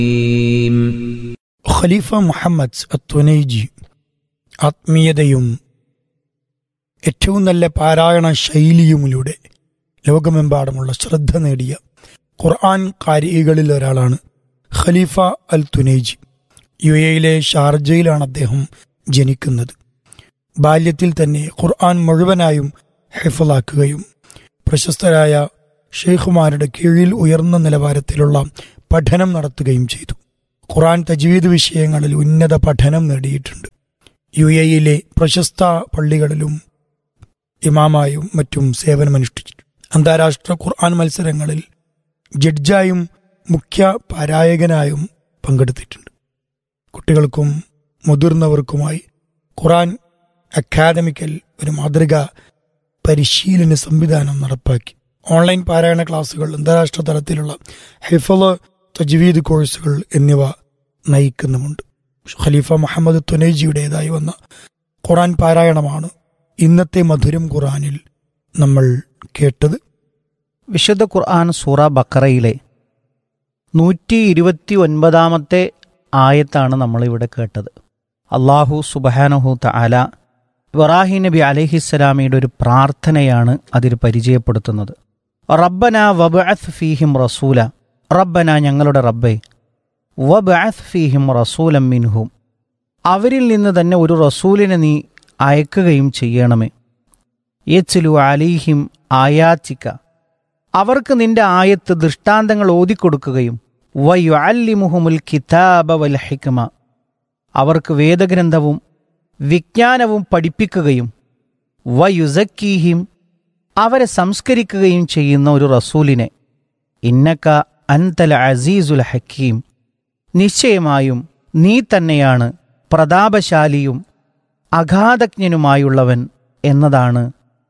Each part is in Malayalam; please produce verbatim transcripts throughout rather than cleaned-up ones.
ഖലീഫ മുഹമ്മദ് അത്തുനൈജി ആത്മീയതയും ഏറ്റവും നല്ല പാരായണ ശൈലിയുമിലൂടെ ലോകമെമ്പാടുമുള്ള ശ്രദ്ധ നേടിയ ഖുർആൻ ഖാരികളിൽ ഒരാളാണ് ഖലീഫ അൽ തുനൈജി. യു എയിലെ ഷാർജയിലാണ് അദ്ദേഹം ജനിക്കുന്നത്. ബാല്യത്തിൽ തന്നെ ഖുർആൻ മുഴുവനായും ഹിഫ്ളാക്കുകയും പ്രശസ്തരായ ഷെയ്ഖുമാരുടെ കീഴിൽ ഉയർന്ന നിലവാരത്തിലുള്ള പഠനം നടത്തുകയും ചെയ്തു. ഖുർആൻ തജ്വീദ് വിഷയങ്ങളിൽ ഉന്നത പഠനം നേടിയിട്ടുണ്ട്. യു എയിലെ പ്രശസ്ത പള്ളികളിലും ഇമാമായും മറ്റും സേവനമനുഷ്ഠിച്ചിട്ടുണ്ട്. അന്താരാഷ്ട്ര ഖുർആൻ മത്സരങ്ങളിൽ ജഡ്ജായും മുഖ്യ പാരായകനായും പങ്കെടുത്തിട്ടുണ്ട്. കുട്ടികൾക്കും മുതിർന്നവർക്കുമായി ഖുർആൻ അക്കാദമിക്കൽ ഒരു മാതൃക പരിശീലന സംവിധാനം നടപ്പാക്കി. ഓൺലൈൻ പാരായണ ക്ലാസുകൾ, അന്താരാഷ്ട്ര തലത്തിലുള്ള ഹിഫ്ള്, തജ്വീദ് കോഴ്സുകൾ എന്നിവ നയിക്കുന്നുമുണ്ട്. ഖലീഫ മുഹമ്മദ് തുനൈജിയുടേതായി വന്ന ഖുർആൻ പാരായണമാണ് ഇന്നത്തെ മധുരം ഖുർആനിൽ നമ്മൾ കേട്ടത്. വിശുദ്ധ ഖുർആൻ സൂറ ബഖറയിലെ നൂറ്റി ഇരുപത്തി ഒൻപതാമത്തെ ആയത്താണ് നമ്മളിവിടെ കേട്ടത്. അള്ളാഹു സുബ്ഹാനഹു തആല ഇബ്രാഹിം നബി അലൈഹിസ്സലാമയുടെ ഒരു പ്രാർത്ഥനയാണ് അതിൽ പരിചയപ്പെടുത്തുന്നത്. റബ്ബന വബ്അത്ത് ഫീഹിം റസൂല, റബ്ബന ഞങ്ങളുടെ റബ്ബേ, വബ്അത്ത് ഫീഹിം റസൂലൻ മിൻഹും, അവരിൽ നിന്ന് തന്നെ ഒരു റസൂലിനെ നീ അയക്കുകയും ചെയ്യണമേ. യത്ലു അലൈഹിം ആയാതിക, അവർക്ക് നിന്റെ ആയത്ത് ദൃഷ്ടാന്തങ്ങൾ ഓതിക്കൊടുക്കുകയും വയുഅല്ലിമുഹുമുൽ കിതാബ വൽ ഹിക്മ, അവർക്ക് വേദഗ്രന്ഥവും വിജ്ഞാനവും പഠിപ്പിക്കുകയും വയുസക്കീഹിം, അവരെ സംസ്കരിക്കുകയും ചെയ്യുന്ന ഒരു റസൂലിനെ. ഇന്നക അൻതൽ അസീസുൽ ഹക്കീം, നിശ്ചയമായും നീ തന്നെയാണ് പ്രതാപശാലിയും അഗാധജ്ഞനുമായുള്ളവൻ എന്നതാണ്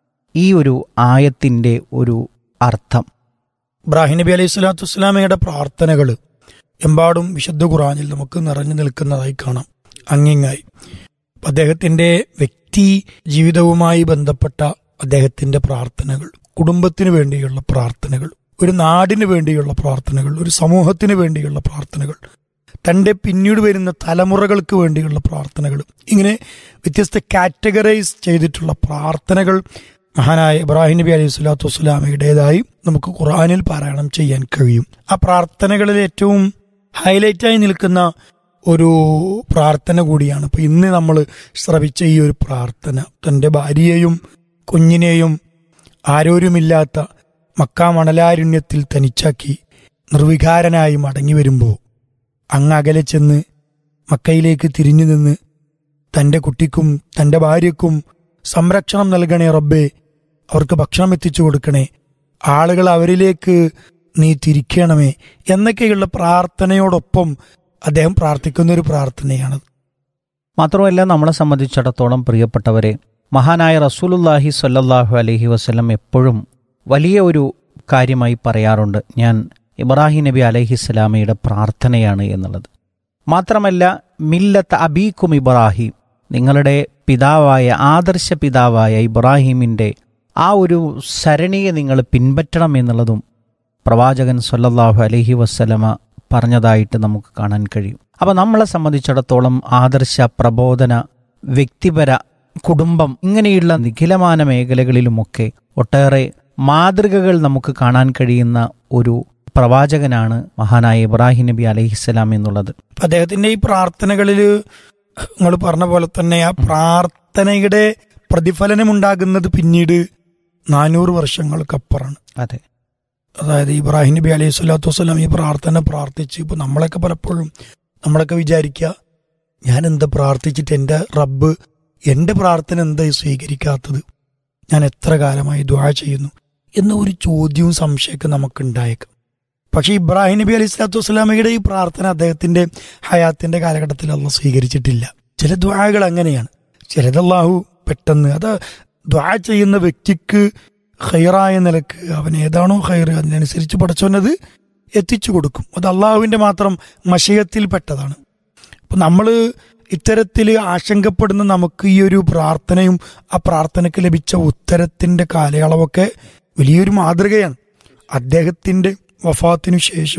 ഈ ഒരു ആയത്തിൻ്റെ ഒരു അർത്ഥം. ഇബ്രാഹിം നബി അലൈഹി സ്വലാത്തു വസ്സലാമയുടെ പ്രാർത്ഥനകൾ എമ്പാടും വിശുദ്ധ ഖുർആനിൽ നമുക്ക് നിറഞ്ഞു നിൽക്കുന്നതായി കാണാം. അങ്ങിങ്ങായി അദ്ദേഹത്തിൻ്റെ വ്യക്തി ജീവിതവുമായി ബന്ധപ്പെട്ട അദ്ദേഹത്തിൻ്റെ പ്രാർത്ഥനകൾ, കുടുംബത്തിന് വേണ്ടിയുള്ള പ്രാർത്ഥനകൾ, ഒരു നാടിന് വേണ്ടിയുള്ള പ്രാർത്ഥനകൾ, ഒരു സമൂഹത്തിന് വേണ്ടിയുള്ള പ്രാർത്ഥനകൾ, തൻ്റെ പിന്നീട് വരുന്ന തലമുറകൾക്ക് വേണ്ടിയുള്ള പ്രാർത്ഥനകൾ, ഇങ്ങനെ വ്യത്യസ്ത കാറ്റഗറൈസ് ചെയ്തിട്ടുള്ള പ്രാർത്ഥനകൾ മഹാനായ ഇബ്രാഹിം നബി അലൈഹി സ്വലാത്തു വസ്സലാമയുടേതായി നമുക്ക് ഖുർആനിൽ പാരായണം ചെയ്യാൻ കഴിയും. ആ പ്രാർത്ഥനകളിൽ ഏറ്റവും ഹൈലൈറ്റായി നിൽക്കുന്ന ഒരു പ്രാർത്ഥന കൂടിയാണ് ഇപ്പൊ ഇന്ന് നമ്മൾ ശ്രവിച്ച ഈ ഒരു പ്രാർത്ഥന. തൻ്റെ ഭാര്യയെയും കുഞ്ഞിനെയും ആരോരുമില്ലാത്ത മക്ക മണലാരുണ്യത്തിൽ തനിച്ചാക്കി നിർവികാരനായി മടങ്ങി വരുമ്പോൾ അങ്ങ് അകലെ ചെന്ന് മക്കയിലേക്ക് തിരിഞ്ഞു നിന്ന് തൻ്റെ കുട്ടിക്കും തൻ്റെ ഭാര്യക്കും സംരക്ഷണം നൽകണേ റബ്ബേ, അവർക്ക് ഭക്ഷണം എത്തിച്ചു കൊടുക്കണേ, ആളുകൾ അവരിലേക്ക് നീ തിരിക്കണമേ എന്നൊക്കെയുള്ള പ്രാർത്ഥനയോടൊപ്പം അദ്ദേഹം പ്രാർത്ഥിക്കുന്ന ഒരു പ്രാർത്ഥനയാണ്. മാത്രമല്ല, നമ്മളെ സംബന്ധിച്ചിടത്തോളം പ്രിയപ്പെട്ടവരെ, മഹാനായ റസൂലുള്ളാഹി സ്വല്ലല്ലാഹു അലൈഹി വസല്ലം എപ്പോഴും വലിയ ഒരു കാര്യമായി പറയാറുണ്ട്, ഞാൻ ഇബ്രാഹിം നബി അലൈഹിസ്സലാമയുടെ പ്രാർത്ഥനയാണ് എന്നുള്ളത്. മാത്രമല്ല, മില്ലത്ത് അബീക്കും ഇബ്രാഹിം, നിങ്ങളുടെ പിതാവായ ആദർശ പിതാവായ ഇബ്രാഹിമിൻ്റെ ആ ഒരു സരണിയെ നിങ്ങൾ പിൻപറ്റണം എന്നുള്ളതും പ്രവാചകൻ സ്വല്ലല്ലാഹു അലൈഹി വസല്ലമ പറഞ്ഞതായിട്ട് നമുക്ക് കാണാൻ കഴിയും. അപ്പോൾ നമ്മളെ സംബന്ധിച്ചിടത്തോളം ആദർശ പ്രബോധന, വ്യക്തിപര, കുടുംബം, ഇങ്ങനെയുള്ള നിഖിലമാന മേഖലകളിലുമൊക്കെ ഒട്ടേറെ മാതൃകകൾ നമുക്ക് കാണാൻ കഴിയുന്ന ഒരു പ്രവാചകനാണ് മഹാനായ ഇബ്രാഹിം നബി അലൈഹിസ്സലാം എന്നുള്ളത്. അദ്ദേഹത്തിന്റെ ഈ പ്രാർത്ഥനകളിൽ നിങ്ങൾ പറഞ്ഞ പോലെ തന്നെ ആ പ്രാർത്ഥനയുടെ പ്രതിഫലനം ഉണ്ടാകുന്നത് പിന്നീട് നാനൂറ് വർഷങ്ങൾക്കപ്പുറമാണ്. അതെ, അതായത് ഇബ്രാഹിം നബി അലൈഹി സ്വലാത്തു വസ്സലാം ഈ പ്രാർത്ഥന പ്രാർത്ഥിച്ച് ഇപ്പൊ നമ്മളൊക്കെ പലപ്പോഴും നമ്മളൊക്കെ വിചാരിക്കുക, ഞാൻ എന്താ പ്രാർത്ഥിച്ചിട്ട് എൻ്റെ റബ്ബ് എൻ്റെ പ്രാർത്ഥന എന്താ സ്വീകരിക്കാത്തത്, ഞാൻ എത്ര കാലമായി ദുആ ചെയ്യുന്നു എന്ന ഒരു ചോദ്യവും സംശയമൊക്കെ നമുക്ക് ഉണ്ടായേക്കാം. പക്ഷെ ഇബ്രാഹിം നബി അലൈഹി സ്വലാത്തു വസ്സലാമയുടെ ഈ പ്രാർത്ഥന അദ്ദേഹത്തിന്റെ ഹയാത്തിന്റെ കാലഘട്ടത്തിൽ അള്ളാഹു സ്വീകരിച്ചിട്ടില്ല. ചില ദുആകൾ അങ്ങനെയാണ്, ചിലത് അള്ളാഹു പെട്ടെന്ന്, അത് ദുആ ചെയ്യുന്ന വ്യക്തിക്ക് ഖൈറായ നിലക്ക് അവൻ ഏതാണോ ഖൈർ അതിനനുസരിച്ച് പടച്ചവനത് എത്തിച്ചു കൊടുക്കും. അത് അള്ളാഹുവിന്റെ മാത്രം മശിയത്തിൽപ്പെട്ടതാണ്. അപ്പൊ നമ്മൾ ഇത്തരത്തിൽ ആശങ്കപ്പെടുന്ന നമുക്ക് ഈ ഒരു പ്രാർത്ഥനയും ആ പ്രാർത്ഥനയ്ക്ക് ലഭിച്ച ഉത്തരത്തിന്റെ കാലയളവൊക്കെ വലിയൊരു മാതൃകയാണ്. അദ്ദേഹത്തിന്റെ വഫാത്തിനു ശേഷം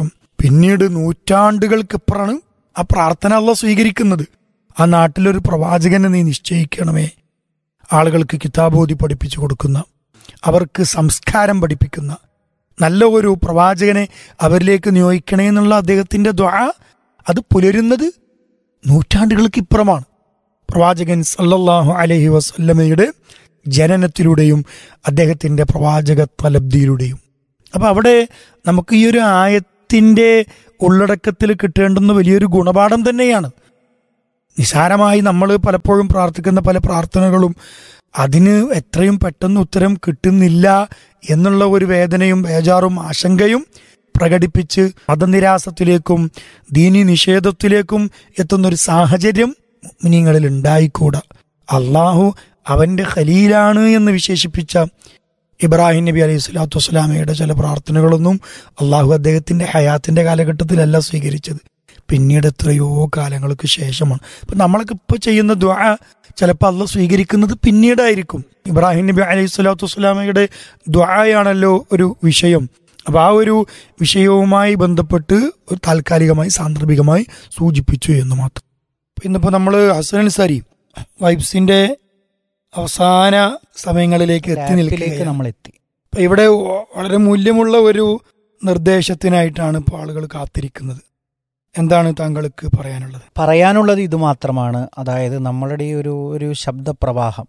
പിന്നീട് നൂറ്റാണ്ടുകൾക്കിപ്പുറമാണ് ആ പ്രാർത്ഥന അള്ളാഹ് സ്വീകരിക്കുന്നത്. ആ നാട്ടിലൊരു പ്രവാചകനെ നീ നിശ്ചയിക്കണമേ, ആളുകൾക്ക് കിതാബോധി പഠിപ്പിച്ചു കൊടുക്കുന്ന, അവർക്ക് സംസ്കാരം പഠിപ്പിക്കുന്ന നല്ല ഒരു പ്രവാചകനെ അവരിലേക്ക് നിയോഗിക്കണേ എന്നുള്ള അദ്ദേഹത്തിൻ്റെ ദുആ അത് പുലരുന്നത് നൂറ്റാണ്ടുകൾക്ക് ഇപ്പുറമാണ്. പ്രവാചകൻ സല്ലല്ലാഹു അലൈഹി വസല്ലമയുടെ ജനനത്തിലൂടെയും അദ്ദേഹത്തിൻ്റെ പ്രവാചക തലബ്ദിയിലൂടെയും. അപ്പം അവിടെ നമുക്ക് ഈ ഒരു ആയത്തിൻ്റെ ഉള്ളടക്കത്തിൽ കിട്ടേണ്ടുന്ന വലിയൊരു ഗുണപാഠം തന്നെയാണ്. നിസാരമായി നമ്മൾ പലപ്പോഴും പ്രാർത്ഥിക്കുന്ന പല പ്രാർത്ഥനകളും അതിന് എത്രയും പെട്ടെന്ന് ഉത്തരം കിട്ടുന്നില്ല എന്നുള്ള ഒരു വേദനയും ബേജാറും ആശങ്കയും പ്രകടിപ്പിച്ച് മതനിരാസത്തിലേക്കും ദീനി നിഷേധത്തിലേക്കും എത്തുന്നൊരു സാഹചര്യം മുഅ്മിനീങ്ങളിൽ ഉണ്ടായിക്കൂടാ. അള്ളാഹു അവൻ്റെ ഖലീലാണ് എന്ന് വിശേഷിപ്പിച്ച ഇബ്രാഹിം നബി അലൈഹി സ്വലാത്തു വസ്സലാമയുടെ ചില പ്രാർത്ഥനകളൊന്നും അള്ളാഹു അദ്ദേഹത്തിൻ്റെ ഹയാത്തിൻ്റെ കാലഘട്ടത്തിലല്ല സ്വീകരിച്ചത്, പിന്നീട് എത്രയോ കാലങ്ങൾക്ക് ശേഷമാണ്. അപ്പം നമ്മളൊക്കെ ഇപ്പോൾ ചെയ്യുന്ന ദുആ ചിലപ്പോൾ അള്ളാഹ് സ്വീകരിക്കുന്നത് പിന്നീടായിരിക്കും. ഇബ്രാഹിം നബി അലൈഹി സ്വലാത്തു വസ്സലാമയുടെ ദുആയാണല്ലോ ഒരു വിഷയം. അപ്പോൾ ആ ഒരു വിഷയവുമായി ബന്ധപ്പെട്ട് ഒരു താൽക്കാലികമായി സാന്ദർഭികമായി സൂചിപ്പിച്ചു എന്ന് മാത്രം. ഇന്നിപ്പോൾ നമ്മൾ ഹസൻ അൻസാരി വൈബ്സിൻ്റെ അവസാന സമയങ്ങളിലേക്ക് എത്തി നിൽക്കുകയാണ്. നമ്മൾ എത്തി. അപ്പം ഇവിടെ വളരെ മൂല്യമുള്ള ഒരു നിർദ്ദേശത്തിനായിട്ടാണ് ഇപ്പോൾ ആളുകൾ കാത്തിരിക്കുന്നത്. എന്താണ് താങ്കൾക്ക് പറയാനുള്ളത്? പറയാനുള്ളത് ഇത് മാത്രമാണ്. അതായത് നമ്മളുടെ ഈ ഒരു ഒരു ശബ്ദപ്രവാഹം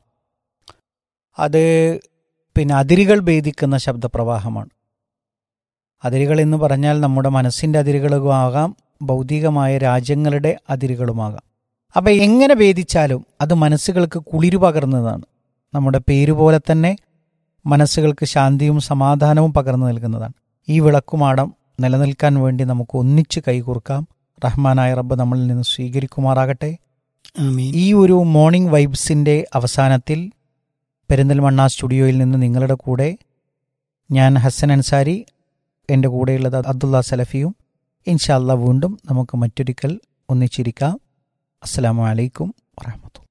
അത് പിന്നെ അതിരുകൾ ഭേദിക്കുന്ന ശബ്ദപ്രവാഹമാണ്. അതിരുകൾ എന്ന് പറഞ്ഞാൽ നമ്മുടെ മനസ്സിൻ്റെ അതിരുകളുമാകാം, ഭൗതികമായ രാജ്യങ്ങളുടെ അതിരുകളുമാകാം. അപ്പം എങ്ങനെ ഭേദിച്ചാലും അത് മനസ്സുകൾക്ക് കുളിരു പകർന്നതാണ്. നമ്മുടെ പേര് പോലെ തന്നെ മനസ്സുകൾക്ക് ശാന്തിയും സമാധാനവും പകർന്നു നൽകുന്നതാണ്. ഈ വിളക്കുമാടം നിലനിൽക്കാൻ വേണ്ടി നമുക്ക് ഒന്നിച്ച് കൈകോർക്കാം. റഹ്മാനായ റബ്ബ് നമ്മളിൽ നിന്ന് സ്വീകരിക്കുമാറാകട്ടെ. ഈ ഒരു മോർണിംഗ് വൈബ്സിൻ്റെ അവസാനത്തിൽ പെരിന്തൽമണ്ണ സ്റ്റുഡിയോയിൽ നിന്ന് നിങ്ങളുടെ കൂടെ ഞാൻ ഹസൻ അൻസാരി, എൻ്റെ കൂടെയുള്ളത് അബ്ദുള്ള സലഫിയും. ഇൻഷാ അല്ലാഹ് വീണ്ടും നമുക്ക് മറ്റൊരിക്കൽ ഒന്നിച്ചിരിക്കാം. അസ്സലാമു അലൈക്കും വറഹ്മത്തുള്ളാഹി.